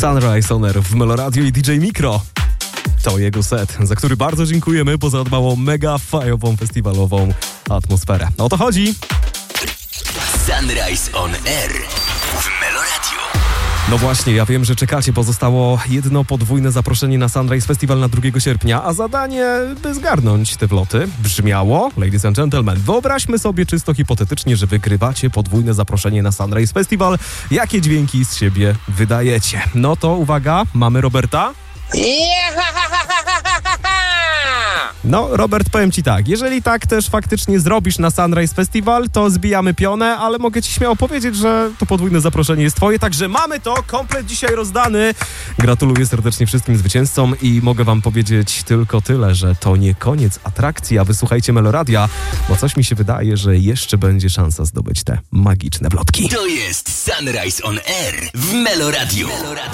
Sunrise On Air w Meloradiu i DJ Mikro. To jego set, za który bardzo dziękujemy, bo zadbał o mega fajową festiwalową atmosferę. O to chodzi. Sunrise On Air w Meloradiu. No właśnie, ja wiem, że czekacie, bo zostało jedno podwójne zaproszenie na Sunrise Festival na 2 sierpnia, a zadanie, by zgarnąć te wloty, brzmiało, ladies and gentlemen, wyobraźmy sobie czysto hipotetycznie, że wygrywacie podwójne zaproszenie na Sunrise Festival. Jakie dźwięki z siebie wydajecie? No to uwaga, mamy Roberta. No, Robert, powiem ci tak, jeżeli tak też faktycznie zrobisz na Sunrise Festival, to zbijamy pionę, ale mogę ci śmiało powiedzieć, że to podwójne zaproszenie jest twoje, także mamy to, komplet dzisiaj rozdany. Gratuluję serdecznie wszystkim zwycięzcom i mogę wam powiedzieć tylko tyle, że to nie koniec atrakcji, a wysłuchajcie Meloradia, bo coś mi się wydaje, że jeszcze będzie szansa zdobyć te magiczne wlotki. To jest Sunrise On Air w Meloradiu.